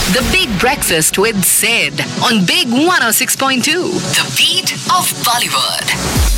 The Big Breakfast with Sid on Big 106.2. The beat of Bollywood.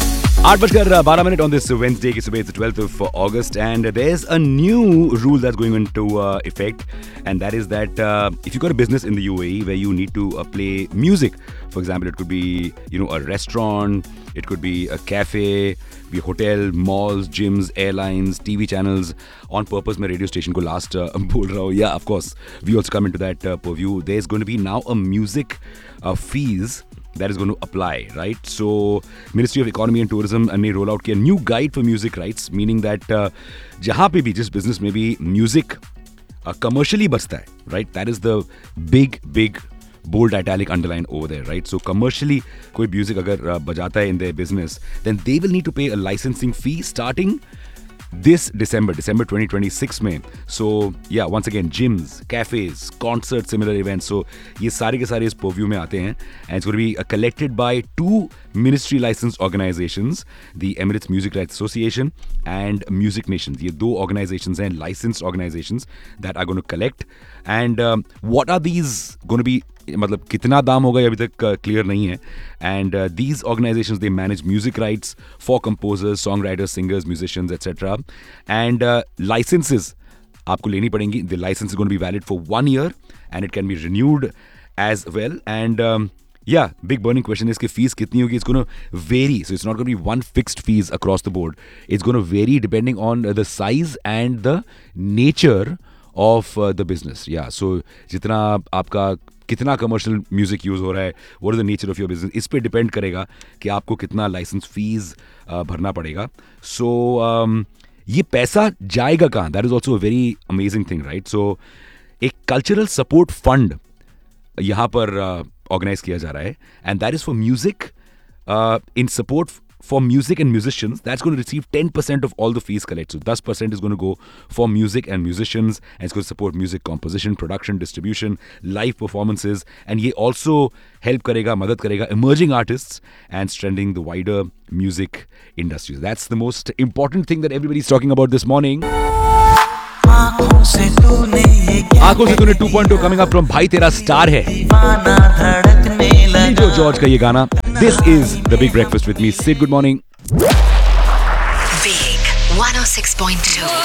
8:12 on this Wednesday की सुबह, it's the 12th of August, and there's a new rule that's going into effect, and that is that if you've got a business in the UAE where you need to play music, for example, it could be a restaurant, it could be a cafe, be a hotel, malls, gyms, airlines, TV channels. On purpose, मैं radio station को last बोल रहा हूँ. Yeah, of course, we also come into that purview. There's going to be now a music fees that is going to apply, right? So, Ministry of Economy and Tourism ने roll out a new guide for music rights, meaning that जहाँ पे भी जिस business में भी music commercially बजता है, right? That is the big bold italic underline over there, right? So commercially कोई music अगर बजाता है in their business, then they will need to pay a licensing fee starting this December 2026 में. So yeah, once again, gyms, cafes, concerts, similar events. So ये सारे के सारे इस purview में आते हैं, and it's going to be collected by two ministry licensed organizations, the Emirates Music Rights Association and Music Nations. ये दो organizations हैं, licensed organizations that are going to collect. And what are these going to be? मतलब कितना दाम होगा ये अभी तक क्लियर नहीं है. And these organisations they manage music rights for composers, song writers, singers, musicians etcetera. And licences आपको लेनी पड़ेंगी. The licence is going to be valid for 1 year and it can be renewed as well. And yeah, big burning question is कि fees कितनी होगी. It's going to vary. So it's not going to be one fixed fees across the board. It's going to vary depending on the size and the nature of the business. Yeah, so जितना आपका कितना commercial music use हो रहा है, what is the nature of your business, इस पे depend करेगा कि आपको कितना लाइसेंस फीस भरना पड़ेगा. सो ये पैसा जाएगा कहाँ? That is also a very amazing thing, right? सो एक कल्चरल सपोर्ट फंड यहाँ पर ऑर्गेनाइज किया जा रहा है, and that is for music, in support for music and musicians. That's going to receive 10% of all the fees collected. So 10% is going to go for music and musicians, and it's going to support music composition, production, distribution, live performances, and ये also help करेगा, मदद करेगा emerging artists and strengthening the wider music industry. That's the most important thing that everybody is talking about this morning. आंखों से तूने 2.2 coming up from भाई तेरा star है जो जॉर्ज का ये गाना. This is the Big Breakfast with me, Sid. Good morning. Big 106.2.